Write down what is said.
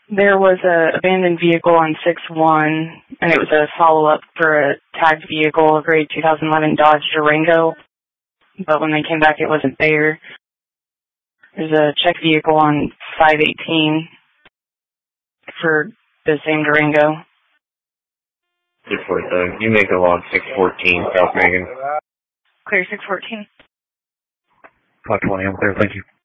There was a abandoned vehicle on 6-1, and it was a follow-up for a tagged vehicle, a grade 2011 Dodge Durango. But when they came back, it wasn't there. There's a checked vehicle on 518 for the same Durango. 647. You make a log 614, South Megan. Clear 614. 520, I'm clear, thank you.